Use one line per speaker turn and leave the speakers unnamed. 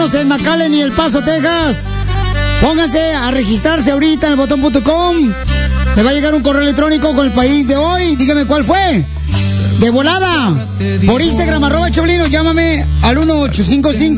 estamos en McAllen y El Paso, Texas. Pónganse a registrarse ahorita en elbotón.com. Le va a llegar un correo electrónico con el país de hoy. Dígame cuál fue. De volada. Por Instagram, @Choplin, llámame al 1855